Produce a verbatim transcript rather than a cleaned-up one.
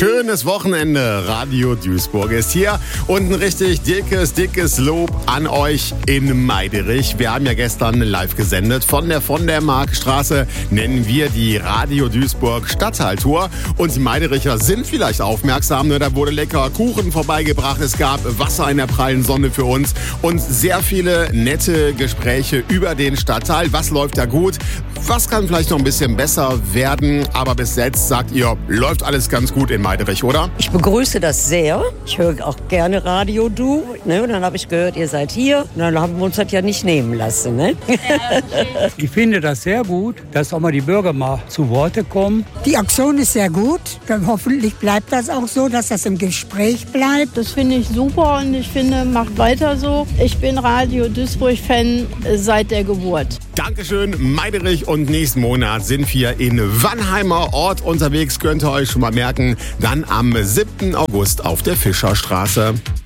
Schönes Wochenende. Radio Duisburg ist hier und ein richtig dickes, dickes Lob an euch in Meiderich. Wir haben ja gestern live gesendet. Von der von der Markstraße nennen wir die Radio Duisburg Stadtteiltour. Und die Meidericher sind vielleicht aufmerksam. Ne? Da wurde lecker Kuchen vorbeigebracht. Es gab Wasser in der prallen Sonne für uns und sehr viele nette Gespräche über den Stadtteil. Was läuft da gut? Was kann vielleicht noch ein bisschen besser werden? Aber bis jetzt sagt ihr, läuft alles ganz gut in Meiderich, oder? Ich begrüße das sehr. Ich höre auch gerne Radio Du. Ne? Und dann habe ich gehört, ihr seid hier. Und dann haben wir uns das ja nicht nehmen lassen. Ne? Ich finde das sehr gut, dass auch mal die Bürger mal zu Worte kommen. Die Aktion ist sehr gut. Dann hoffentlich bleibt das auch so, dass das im Gespräch bleibt. Das finde ich super und ich finde, macht weiter so. Ich bin Radio Duisburg-Fan seit der Geburt. Dankeschön, Meiderich. Und nächsten Monat sind wir in Wannheimer Ort unterwegs. Könnt ihr euch schon mal merken. Dann am siebten August auf der Fischerstraße.